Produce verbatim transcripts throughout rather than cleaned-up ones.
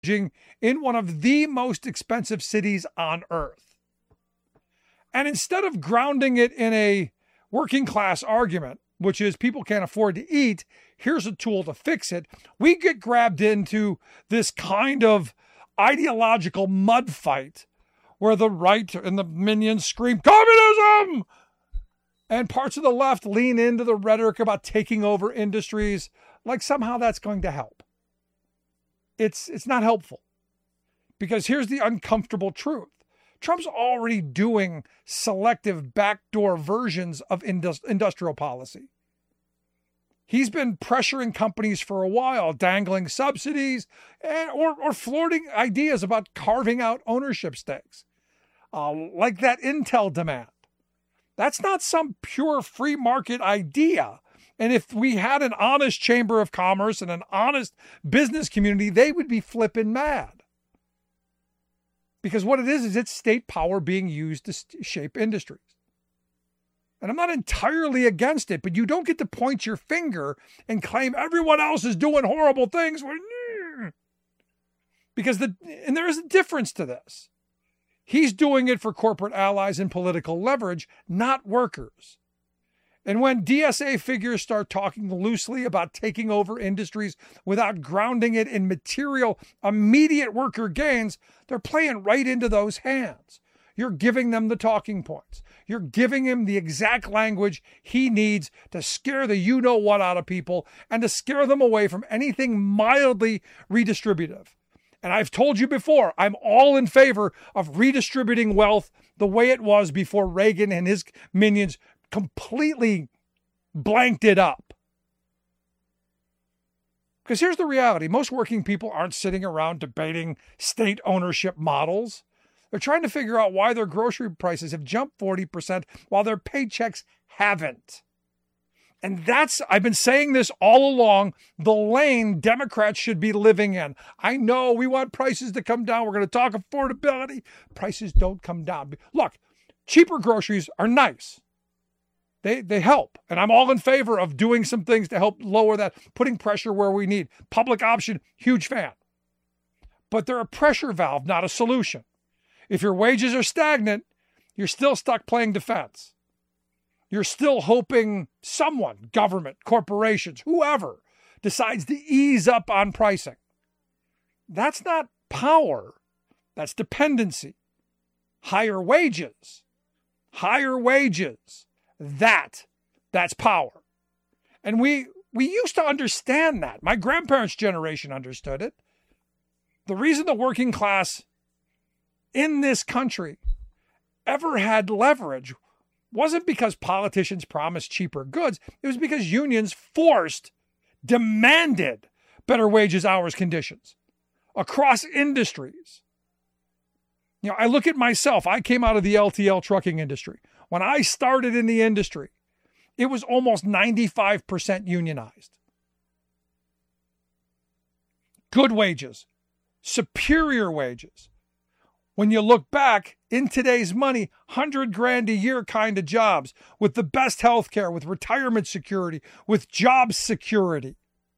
in one of the most expensive cities on earth. And instead of grounding it in a working class argument, which is people can't afford to eat, here's a tool to fix it, we get grabbed into this kind of ideological mud fight where the right and the minions scream, communism! And parts of the left lean into the rhetoric about taking over industries, like somehow that's going to help. It's, it's not helpful. Because here's the uncomfortable truth. Trump's already doing selective backdoor versions of indus- industrial policy. He's been pressuring companies for a while, dangling subsidies and, or, or flirting ideas about carving out ownership stakes, uh, like that Intel demand. That's not some pure free market idea. And if we had an honest chamber of commerce and an honest business community, they would be flipping mad. Because what it is, is it's state power being used to shape industries. And I'm not entirely against it, but you don't get to point your finger and claim everyone else is doing horrible things. Because the, and there is a difference to this. He's doing it for corporate allies and political leverage, not workers. And when D S A figures start talking loosely about taking over industries without grounding it in material, immediate worker gains, they're playing right into those hands. You're giving them the talking points. You're giving him the exact language he needs to scare the you-know-what out of people and to scare them away from anything mildly redistributive. And I've told you before, I'm all in favor of redistributing wealth the way it was before Reagan and his minions completely blanked it up. Because here's the reality. Most working people aren't sitting around debating state ownership models. They're trying to figure out why their grocery prices have jumped forty percent while their paychecks haven't. And that's, I've been saying this all along, the lane Democrats should be living in. I know we want prices to come down. We're going to talk affordability. Prices don't come down. Look, cheaper groceries are nice. They they help. And I'm all in favor of doing some things to help lower that, putting pressure where we need. Public option, huge fan. But they're a pressure valve, not a solution. If your wages are stagnant, you're still stuck playing defense. You're still hoping someone, government, corporations, whoever, decides to ease up on pricing. That's not power. That's dependency. Higher wages. Higher wages. That, that's power. And we we used to understand that. My grandparents' generation understood it. The reason the working class in this country ever had leverage wasn't because politicians promised cheaper goods. It was because unions forced, demanded better wages, hours, conditions across industries. You know, I look at myself. I came out of the L T L trucking industry. When I started in the industry, it was almost ninety-five percent unionized. Good wages, superior wages. When you look back in today's money, hundred grand a year kind of jobs with the best health care, with retirement security, with job security.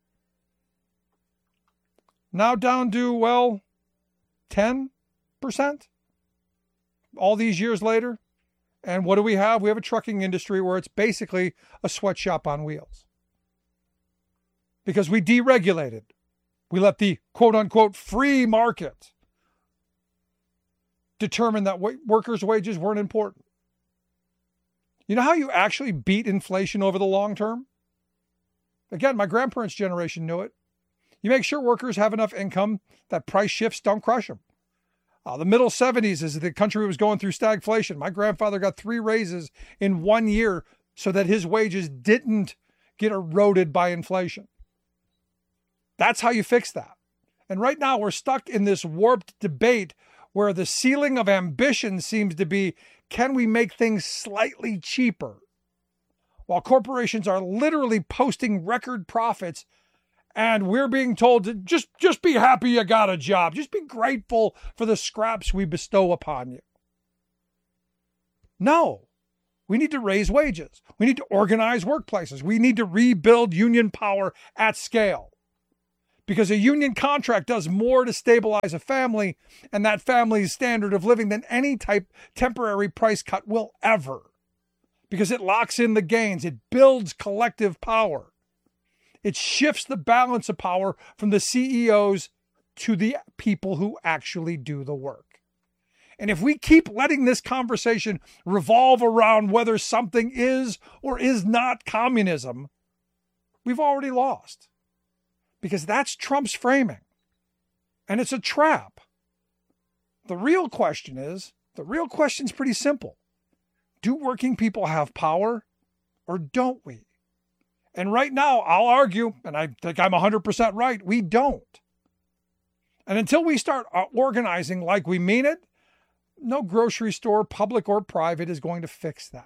Now down to, well, ten percent all these years later. And what do we have? We have a trucking industry where it's basically a sweatshop on wheels. Because we deregulated. We let the quote unquote free market determine that workers' wages weren't important. You know how you actually beat inflation over the long term? Again, my grandparents' generation knew it. You make sure workers have enough income that price shifts don't crush them. Uh, the middle seventies, as the country was going through stagflation, my grandfather got three raises in one year so that his wages didn't get eroded by inflation. That's how you fix that. And right now we're stuck in this warped debate where the ceiling of ambition seems to be, can we make things slightly cheaper? While corporations are literally posting record profits, and we're being told to just, just be happy you got a job. Just be grateful for the scraps we bestow upon you. No, we need to raise wages. We need to organize workplaces. We need to rebuild union power at scale. because a union contract does more to stabilize a family and that family's standard of living than any type temporary price cut will ever. Because it locks in the gains. It builds collective power. It shifts the balance of power from the C E Os to the people who actually do the work. And if we keep letting this conversation revolve around whether something is or is not communism, we've already lost. Because that's Trump's framing. And it's a trap. The real question is, the real question is pretty simple. Do working people have power or don't we? And right now, I'll argue, and I think I'm one hundred percent right, we don't. And until we start organizing like we mean it, no grocery store, public or private, is going to fix that.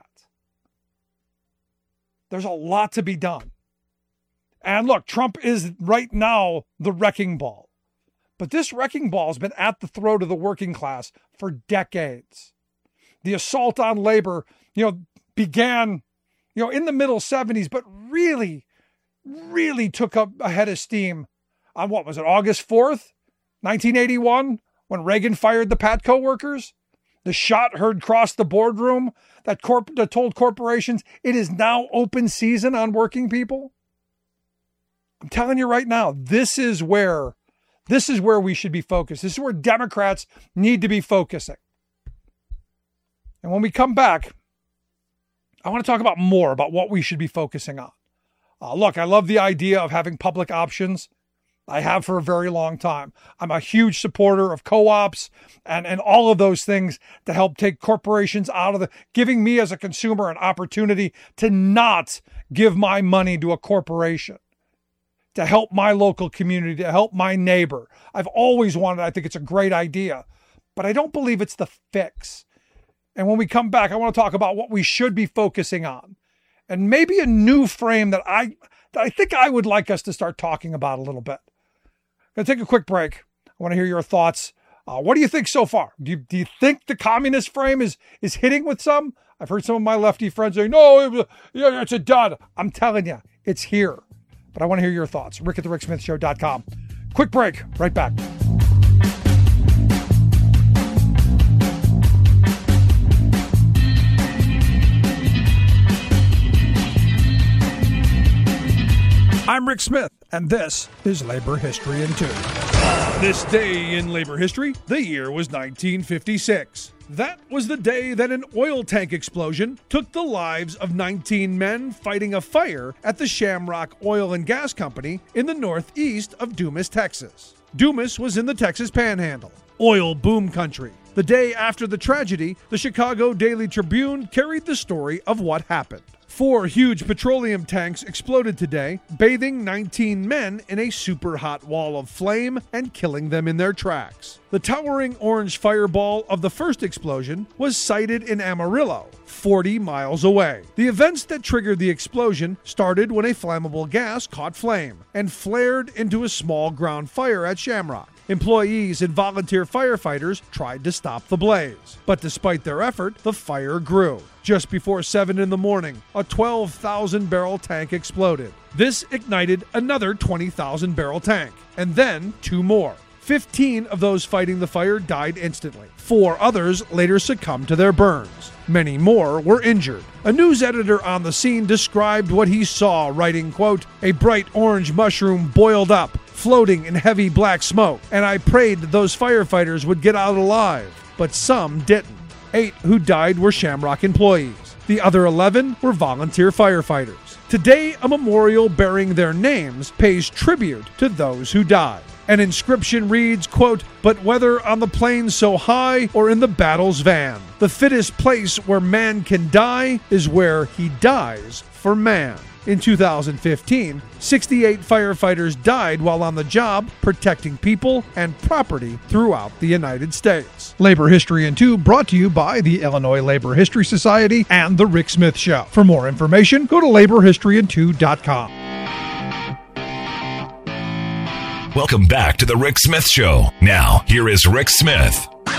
There's a lot to be done. And look, Trump is right now the wrecking ball. But this wrecking ball has been at the throat of the working class for decades. The assault on labor, you know, began, you know, in the middle seventies, but really, really took up a head of steam on what was it, August fourth, nineteen eighty-one, when Reagan fired the Patco workers. The shot heard across the boardroom that, corp- that told corporations it is now open season on working people. I'm telling you right now, this is where, this is where we should be focused. This is where Democrats need to be focusing. And when we come back, I want to talk about more about what we should be focusing on. Uh, look, I love the idea of having public options. I have for a very long time. I'm a huge supporter of co-ops and, and all of those things to help take corporations out of the, giving me as a consumer an opportunity to not give my money to a corporation, to help my local community, to help my neighbor. I've always wanted, I think it's a great idea, but I don't believe it's the fix. And when we come back, I want to talk about what we should be focusing on and maybe a new frame that I, that I think I would like us to start talking about a little bit. I'm going to take a quick break. I want to hear your thoughts. Uh, what do you think so far? Do you, do you think the communist frame is, is hitting with some? I've heard some of my lefty friends say, no, it was, yeah, it's a dud. I'm telling you, it's here. But I want to hear your thoughts. Rick at the Rick Smith Show dot com. Quick break. Right back. I'm Rick Smith, and this is Labor History in Two. This day in labor history, the year was nineteen fifty-six. That was the day that an oil tank explosion took the lives of nineteen men fighting a fire at the Shamrock Oil and Gas Company in the northeast of Dumas, Texas. Dumas was in the Texas Panhandle, oil boom country. The day after the tragedy, the Chicago Daily Tribune carried the story of what happened. Four huge petroleum tanks exploded today, bathing nineteen men in a super hot wall of flame and killing them in their tracks. The towering orange fireball of the first explosion was sighted in Amarillo, forty miles away. The events that triggered the explosion started when a flammable gas caught flame and flared into a small ground fire at Shamrock. Employees and volunteer firefighters tried to stop the blaze, but despite their effort, the fire grew. Just before seven in the morning, a twelve thousand barrel tank exploded. This ignited another twenty thousand barrel tank, and then two more. fifteen of those fighting the fire died instantly. Four others later succumbed to their burns. Many more were injured. A news editor on the scene described what he saw, writing, quote, "A bright orange mushroom boiled up, floating in heavy black smoke, and I prayed that those firefighters would get out alive, but some didn't. Eight who died were Shamrock employees. The other eleven were volunteer firefighters. Today, a memorial bearing their names pays tribute to those who died. An inscription reads, quote, "But whether on the plains so high or in the battle's van, the fittest place where man can die is where he dies for man." In two thousand fifteen, sixty-eight firefighters died while on the job protecting people and property throughout the United States. Labor History in Two brought to you by the Illinois Labor History Society and The Rick Smith Show. For more information, go to labor history in two dot com. Welcome back to The Rick Smith Show. Now, here is Rick Smith.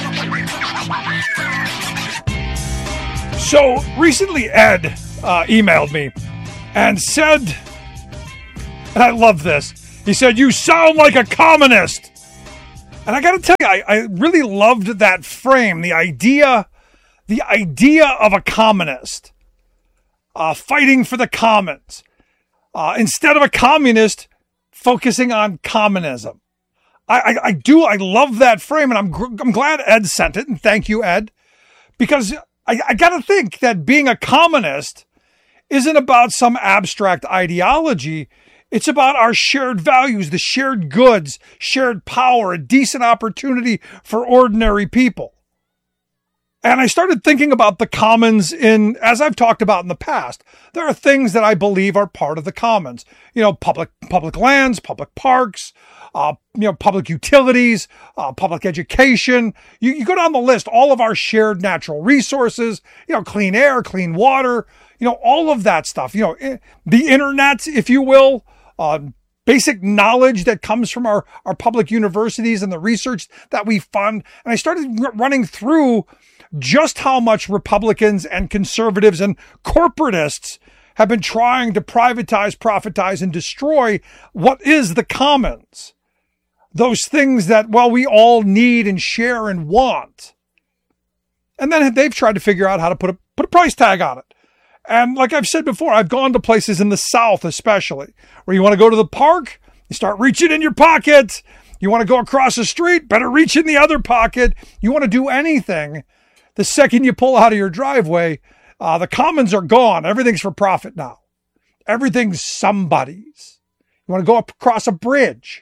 So, recently Ed uh, emailed me and said, and I love this, He said, "You sound like a communist." And I got to tell you, I, I really loved that frame, the idea, the idea of a communist uh, fighting for the commons uh, instead of a communist focusing on communism. I, I, I do, I love that frame, and I'm I'm glad Ed sent it, and thank you, Ed, because I, I got to think that being a communist isn't about some abstract ideology. It's about our shared values, the shared goods, shared power, a decent opportunity for ordinary people. And I started thinking about the commons in, as I've talked about in the past, there are things that I believe are part of the commons. You know, public, public lands, public parks, uh, you know, public utilities, uh, public education. You, you go down the list, all of our shared natural resources, you know, clean air, clean water, you know, all of that stuff, you know, the internet, if you will. Uh, basic knowledge that comes from our, our public universities and the research that we fund. And I started r- running through just how much Republicans and conservatives and corporatists have been trying to privatize, profitize, and destroy what is the commons. Those things that, well, we all need and share and want. And then they've tried to figure out how to put a, put a price tag on it. And like I've said before, I've gone to places in the South, especially, where you want to go to the park, you start reaching in your pocket. You want to go across the street, better reach in the other pocket. You want to do anything. The second you pull out of your driveway, uh, the commons are gone. Everything's for profit now. Everything's somebody's. You want to go up across a bridge.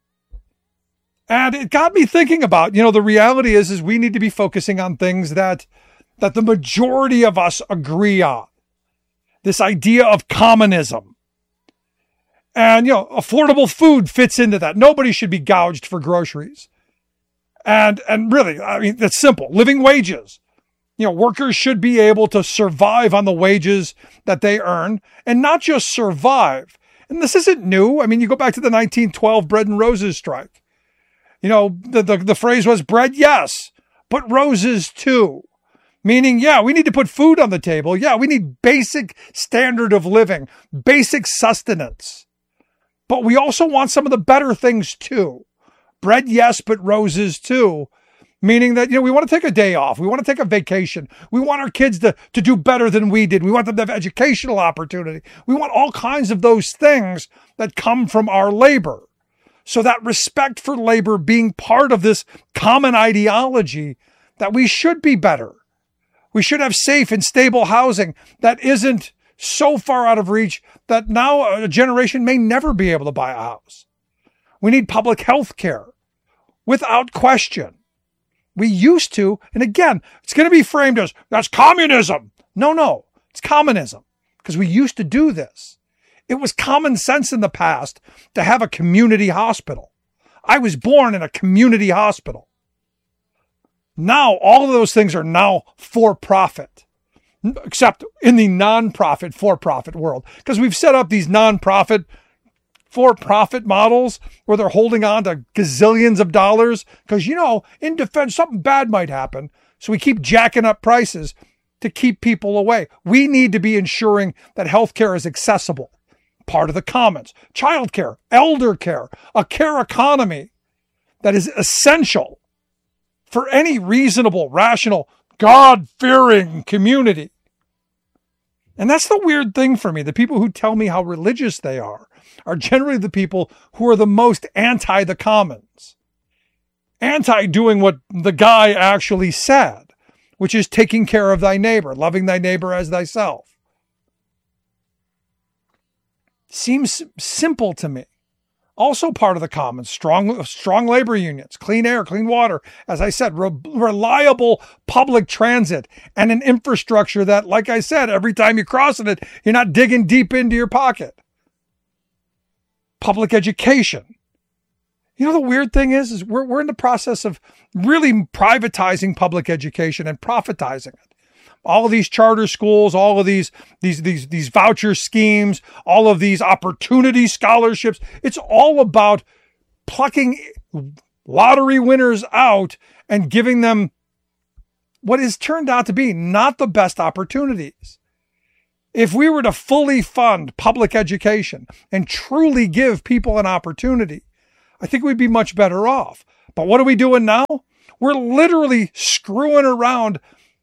And it got me thinking about, you know, the reality is, is we need to be focusing on things that, that the majority of us agree on. This idea of communism. And, you know, affordable food fits into that. Nobody should be gouged for groceries. And, and really, I mean, it's simple. Living wages. You know, workers should be able to survive on the wages that they earn, and not just survive. And this isn't new. I mean, you go back to the nineteen twelve Bread and Roses strike. You know, the, the, the phrase was bread, yes, but roses too. Meaning, yeah, we need to put food on the table. Yeah, we need basic standard of living, basic sustenance. But we also want some of the better things too. Bread, yes, but roses too. Meaning that, you know, we want to take a day off. We want to take a vacation. We want our kids to, to do better than we did. We want them to have educational opportunity. We want all kinds of those things that come from our labor. So that respect for labor being part of this common ideology that we should be better. We should have safe and stable housing that isn't so far out of reach that now a generation may never be able to buy a house. We need public health care without question. We used to, and again, it's going to be framed as, that's communism. No, no, it's communism because we used to do this. It was common sense in the past to have a community hospital. I was born in a community hospital. Now, all of those things are now for profit, except in the non-profit, for-profit world, because we've set up these non-profit, for-profit models where they're holding on to gazillions of dollars because, you know, in defense, something bad might happen. So we keep jacking up prices to keep people away. We need to be ensuring that healthcare is accessible, part of the commons, childcare, elder care, a care economy that is essential for any reasonable, rational, God-fearing community. And that's the weird thing for me. The people who tell me how religious they are are generally the people who are the most anti the commons. Anti doing what the guy actually said, which is taking care of thy neighbor, loving thy neighbor as thyself. Seems simple to me. Also part of the commons, strong, strong labor unions, clean air, clean water. As I said, re- reliable public transit and an infrastructure that, like I said, every time you're crossing it, you're not digging deep into your pocket. Public education. You know, the weird thing is, is we're, we're in the process of really privatizing public education and profitizing it. All of these charter schools, all of these, these, these, these voucher schemes, all of these opportunity scholarships. It's all about plucking lottery winners out and giving them what has turned out to be not the best opportunities. If we were to fully fund public education and truly give people an opportunity, I think we'd be much better off. But what are we doing now? We're literally screwing around.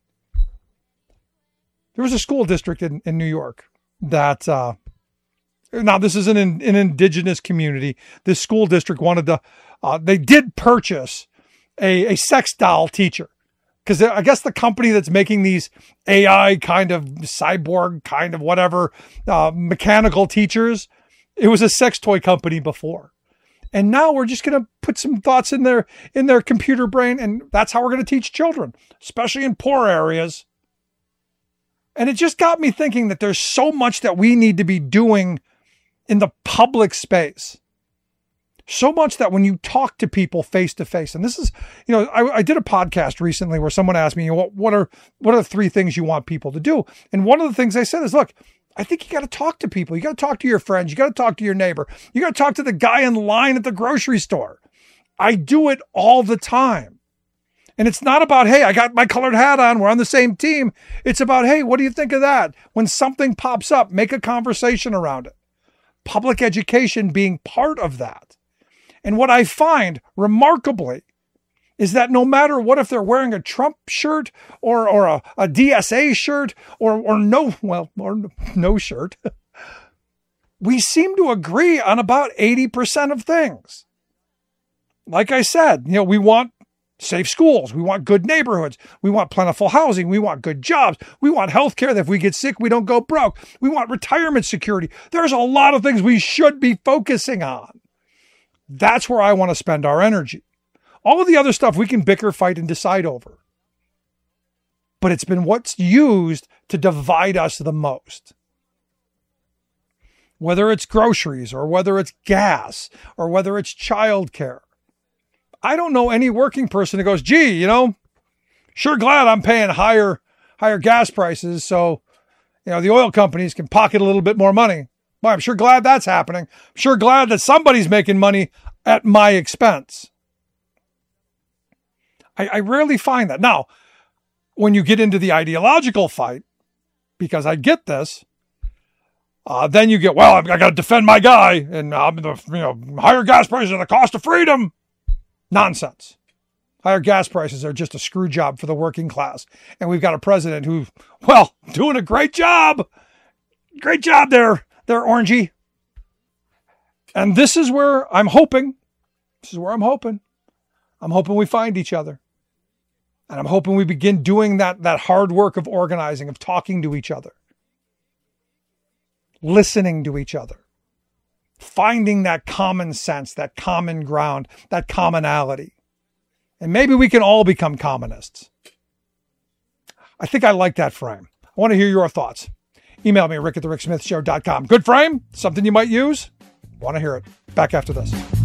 There was a school district in, in New York that, uh, now this is an, an indigenous community. This school district wanted to, uh, they did purchase a, a sex doll teacher. Because I guess the company that's making these A I kind of cyborg kind of whatever uh, mechanical teachers, it was a sex toy company before. And now we're just going to put some thoughts in their in their computer brain, and that's how we're going to teach children, especially in poor areas. And it just got me thinking that there's so much that we need to be doing in the public space. So much that when you talk to people face to face, and this is, you know, I, I did a podcast recently where someone asked me, you know, what, what are what are the three things you want people to do? And one of the things I said is, look, I think you got to talk to people. You got to talk to your friends. You got to talk to your neighbor. You got to talk to the guy in line at the grocery store. I do it all the time. And it's not about, hey, I got my colored hat on. We're on the same team. It's about, hey, what do you think of that? When something pops up, make a conversation around it. Public education being part of that. And what I find remarkably is that no matter what, if they're wearing a Trump shirt or or a, a D S A shirt or or no, well, or no shirt, we seem to agree on about eighty percent of things. Like I said, you know, we want safe schools. We want good neighborhoods. We want plentiful housing. We want good jobs. We want healthcare that if we get sick, we don't go broke. We want retirement security. There's a lot of things we should be focusing on. That's where I want to spend our energy. All of the other stuff we can bicker, fight, and decide over. But it's been what's used to divide us the most. Whether it's groceries or whether it's gas or whether it's childcare. I don't know any working person that goes, gee, you know, sure glad I'm paying higher, higher gas prices so, you know, the oil companies can pocket a little bit more money. Well, I'm sure glad that's happening. I'm sure glad that somebody's making money at my expense. I, I rarely find that. Now, when you get into the ideological fight, because I get this, uh, then you get, well, I got to defend my guy, and uh, the you know higher gas prices are the cost of freedom. Nonsense. Higher gas prices are just a screw job for the working class, and we've got a president who, well, doing a great job. Great job there. There, Orangey. And this is where I'm hoping, this is where I'm hoping, I'm hoping we find each other. And I'm hoping we begin doing that, that hard work of organizing, of talking to each other, listening to each other, finding that common sense, that common ground, that commonality. And maybe we can all become communists. I think I like that frame. I want to hear your thoughts. Email me, rick at the rick smith show dot com. Good frame? Something you might use? Want to hear it. Back after this.